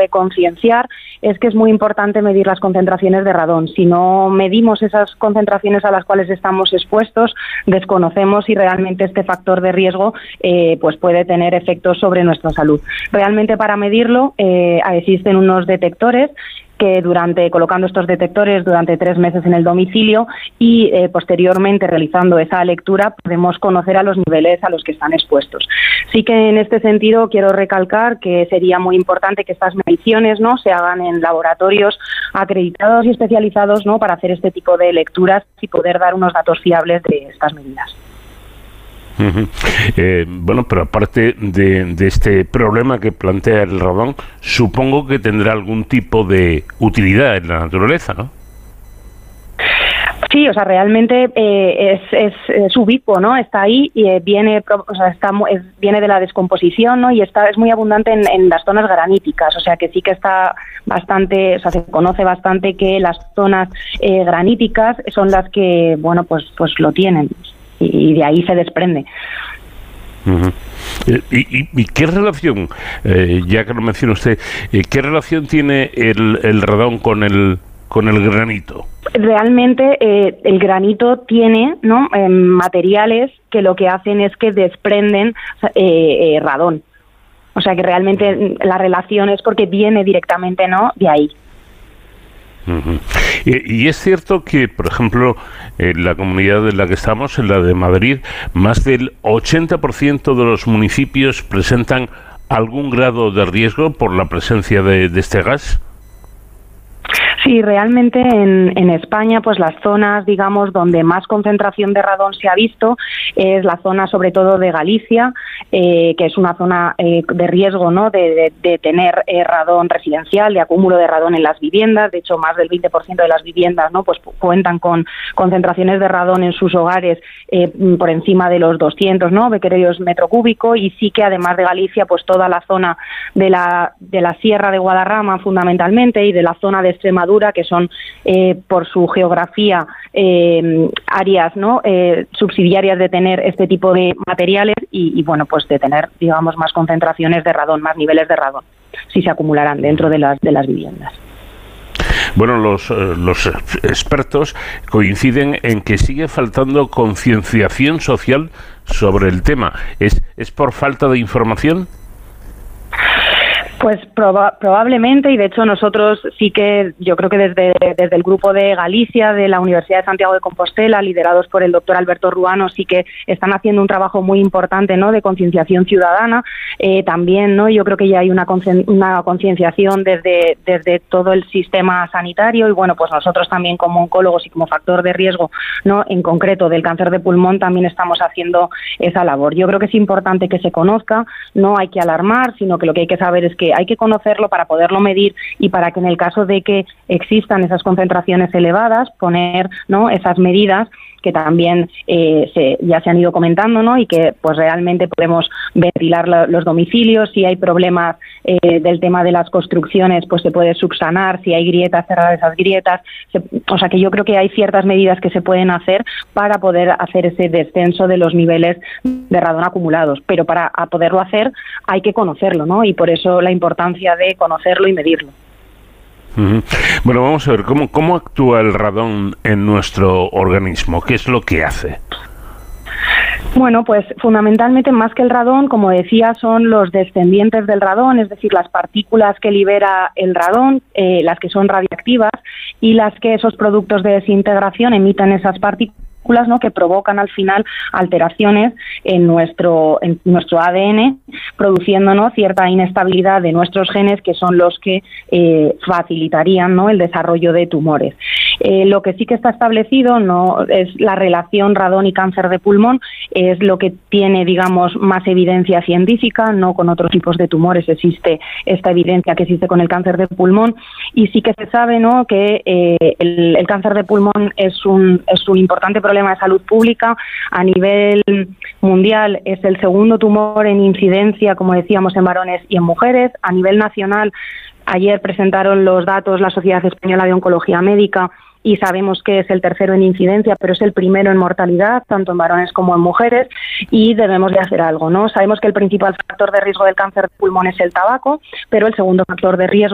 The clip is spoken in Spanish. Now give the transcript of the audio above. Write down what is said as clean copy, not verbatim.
de concienciar es que es muy importante medir las concentraciones de radón. Si no medimos esas concentraciones a las cuales estamos expuestos, desconocemos si realmente este factor de riesgo pues puede tener efectos sobre nuestra salud. Realmente para medirlo existen unos detectores que colocando estos detectores durante 3 meses en el domicilio y posteriormente realizando esa lectura podemos conocer a los niveles a los que están expuestos. Sí que en este sentido quiero recalcar que sería muy importante que estas mediciones, ¿no?, se hagan en laboratorios acreditados y especializados, ¿no?, para hacer este tipo de lecturas y poder dar unos datos fiables de estas medidas. Bueno, pero aparte de este problema que plantea el radón, supongo que tendrá algún tipo de utilidad en la naturaleza, ¿no? Sí, o sea, realmente es ubicuo, ¿no? Está ahí y viene de la descomposición, ¿no? Y es muy abundante en las zonas graníticas, o sea que sí que está bastante, o sea, se conoce bastante que las zonas graníticas son las que, bueno, pues lo tienen. Y de ahí se desprende. ¿Y qué relación, ya que lo menciona usted, qué relación tiene el radón con el granito? Realmente el granito tiene, ¿no?, materiales que lo que hacen es que desprenden radón. O sea que realmente la relación es porque viene directamente, ¿no?, de ahí. Y es cierto que, por ejemplo, en la comunidad en la que estamos, en la de Madrid, más del 80% de los municipios presentan algún grado de riesgo por la presencia de este gas. Sí, realmente en España, pues las zonas, digamos, donde más concentración de radón se ha visto es la zona, sobre todo, de Galicia, que es una zona de riesgo, ¿no?, de tener radón residencial, de acúmulo de radón en las viviendas. De hecho, más del 20% de las viviendas, ¿no?, pues cuentan con concentraciones de radón en sus hogares por encima de los 200, ¿no?, becquerelios metro cúbico. Y sí que, además de Galicia, pues toda la zona de la Sierra de Guadarrama, fundamentalmente, y de la zona de Extremadura, que son por su geografía áreas, ¿no?, subsidiarias de tener este tipo de materiales y bueno, pues de tener, digamos, más concentraciones de radón, más niveles de radón, si se acumularán dentro de las viviendas. Bueno, los expertos coinciden en que sigue faltando concienciación social sobre el tema. ¿Es por falta de información? Pues probablemente, y de hecho nosotros sí que, yo creo que desde el grupo de Galicia, de la Universidad de Santiago de Compostela, liderados por el doctor Alberto Ruano, sí que están haciendo un trabajo muy importante, ¿no?, de concienciación ciudadana. También, ¿no?, yo creo que ya hay una concienciación desde todo el sistema sanitario y bueno, pues nosotros también como oncólogos y como factor de riesgo, ¿no?, en concreto del cáncer de pulmón, también estamos haciendo esa labor. Yo creo que es importante que se conozca, no hay que alarmar, sino que lo que hay que saber es que hay que conocerlo para poderlo medir y para que en el caso de que existan esas concentraciones elevadas, poner, ¿no?, esas medidas que también ya se han ido comentando, ¿no?, y que pues realmente podemos ventilar los domicilios. Si hay problemas del tema de las construcciones, pues se puede subsanar. Si hay grietas, cerrar esas grietas. O sea que yo creo que hay ciertas medidas que se pueden hacer para poder hacer ese descenso de los niveles de radón acumulados. Pero para poderlo hacer hay que conocerlo, ¿no?, y por eso la importancia de conocerlo y medirlo. Bueno, vamos a ver, ¿cómo actúa el radón en nuestro organismo? ¿Qué es lo que hace? Bueno, pues fundamentalmente más que el radón, como decía, son los descendientes del radón, es decir, las partículas que libera el radón, las que son radiactivas y las que esos productos de desintegración emiten esas partículas, ¿no?, que provocan al final alteraciones en nuestro ADN, produciendo, ¿no?, cierta inestabilidad de nuestros genes, que son los que facilitarían, ¿no?, el desarrollo de tumores. Lo que sí que está establecido no es la relación radón y cáncer de pulmón, es lo que tiene, digamos, más evidencia científica. No con otros tipos de tumores existe esta evidencia que existe con el cáncer de pulmón, y sí que se sabe, ¿no?, que el cáncer de pulmón es un importante problema de salud pública. A nivel mundial es el segundo tumor en incidencia, como decíamos, en varones y en mujeres. A nivel nacional, ayer presentaron los datos la Sociedad Española de Oncología Médica y sabemos que es el tercero en incidencia, pero es el primero en mortalidad, tanto en varones como en mujeres, y debemos de hacer algo, ¿no? Sabemos que el principal factor de riesgo del cáncer de pulmón es el tabaco, pero el segundo factor de riesgo